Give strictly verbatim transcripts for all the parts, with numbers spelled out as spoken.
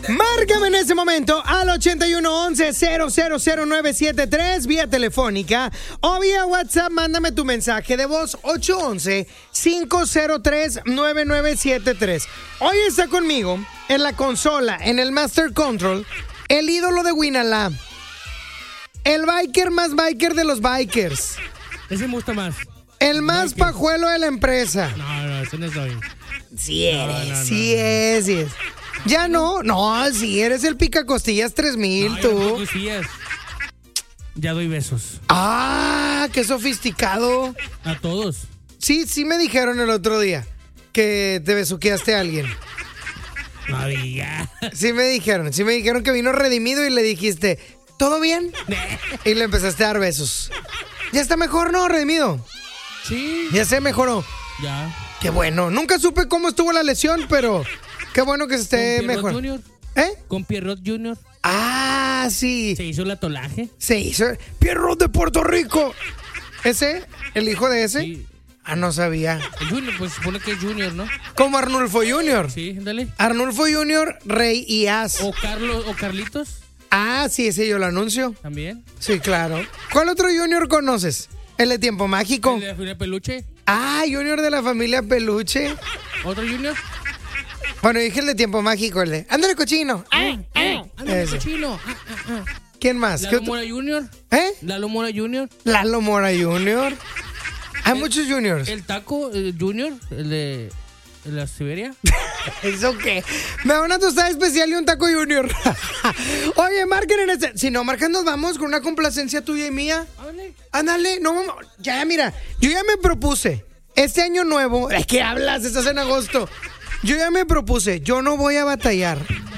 Márcame en ese momento al ochenta y uno once cero cero cero nueve siete tres vía telefónica o vía WhatsApp. Mándame tu mensaje de voz ocho once cinco cero tres nueve nueve siete tres. Hoy está conmigo en la consola, en el Master Control, el ídolo de Winalab, el biker más biker de los bikers. Ese me gusta más. El más Biker. pajuelo de la empresa. No, no, ese no soy. Sí eres, No, no, no, sí no. es, sí es. Ya no, no, sí eres el picacostillas tres mil, No, yo tú. no tengo sillas. Ya doy besos. Ah, qué sofisticado. A todos. Sí, sí me dijeron el otro día que te besuqueaste a alguien. No diga. Sí me dijeron, sí me dijeron que vino redimido y le dijiste, ¿todo bien? Y le empezaste a dar besos. Ya está mejor, ¿no, redimido? Sí. Ya se mejoró. Ya. Qué bueno, nunca supe cómo estuvo la lesión, pero qué bueno que esté Con Pierrot mejor. Junior. ¿Eh? Con Pierrot Junior. Ah, sí. Se hizo el atolaje. Se hizo Pierrot de Puerto Rico. ¿Ese? ¿El hijo de ese? Sí. Ah, no sabía. El Junior, pues supone que es Junior, ¿no? Como Arnulfo Junior. Sí, dale. Arnulfo Junior, Rey y As. O Carlos, o Carlitos, Ah, sí, ese yo lo anuncio. también. Sí, claro. ¿Cuál otro Junior conoces? El de Tiempo Mágico. El de la familia Peluche. Ah, Junior de la familia Peluche. Otro Junior. Bueno, dije el de Tiempo Mágico, el de Ándale, cochino. Ah, ah, ándale, Ese. cochino. Ah, ah, ah. ¿Quién más? ¿Qué Lalo otro? Mora Junior. ¿Eh? Lalo Mora Junior. Lalo Mora Junior. Hay muchos Juniors. El Taco eh, Junior, el de, de la Siberia. ¿Eso qué? Me da una tostada especial y un taco Junior. Oye, marquen en este. Si no, marcan, nos vamos con una complacencia tuya y mía. Ándale. Ándale, no vamos. Ya, mira, yo ya me propuse. Este año nuevo. ¿De qué hablas? Estás en agosto. Yo ya me propuse. Yo no voy a batallar.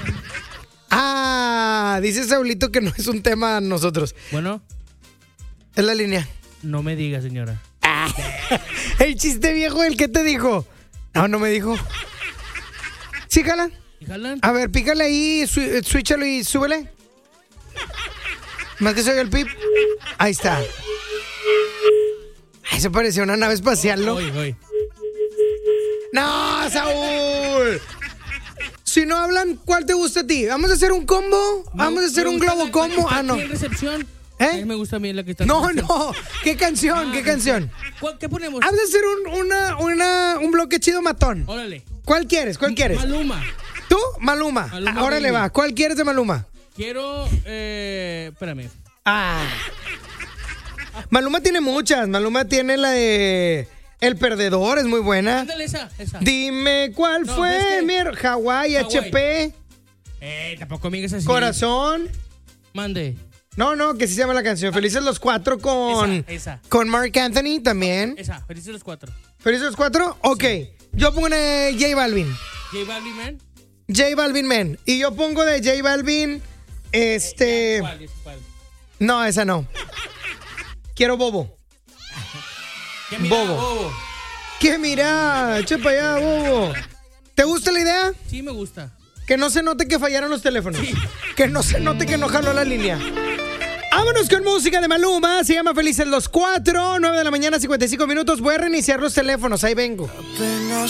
Ah, dice Saulito que no es un tema a nosotros. Bueno, Es la línea. no me diga, señora. El chiste viejo, ¿el qué te dijo? No, no me dijo. ¿Sí, jala? ¿Y jalan? A ver, pícale ahí, swi- switchalo y súbele. Más que soy el pip. Ahí está. Ay, se parecía a una nave espacial, ¿no? Hoy, hoy. ¡No, Saúl! Si no hablan, ¿cuál te gusta a ti? ¿Vamos a hacer un combo? ¿Vamos a hacer Me un gusta globo la- combo? la que Ah, está no. aquí en recepción. ¿Eh? A mí me gusta a mí la que está en No, recepción. no. ¿Qué canción? ¿Qué Ah, canción? ¿Cuál- ¿Qué ponemos? Vamos a hacer un, una, una, un bloque chido matón. Órale. ¿Cuál quieres? ¿Cuál quieres? Maluma. ¿Tú? Maluma. Maluma, Ah, órale, baby. va. ¿Cuál quieres de Maluma? Quiero, eh, espérame. Ah. Maluma tiene muchas. Maluma tiene la de El Perdedor, es muy buena. Ándale esa, esa. Dime cuál No, fue, ¿ves qué? mi her- Hawái, H P, Eh, tampoco me digas así. Corazón. Mande. No, no, que sí se llama la canción. Felices los cuatro con, Esa, esa. con Mark Anthony también. Esa, felices los cuatro. ¿Felices los cuatro? Ok. Yo pongo de J Balvin. J Balvin, man. J Balvin, man. Y yo pongo de J Balvin, este... ¿Cuál? ¿Esa cuál? No, esa no. Quiero Bobo. ¿Qué mira, Bobo. bobo? ¿Qué mira? Echa para allá, Bobo. ¿Te gusta la idea? Sí, me gusta. Que no se note que fallaron los teléfonos. Que no se note que no jaló la línea. Vámonos con música de Maluma. Se llama Felices los Cuatro. nueve de la mañana, cincuenta y cinco minutos. Voy a reiniciar los teléfonos. Ahí vengo.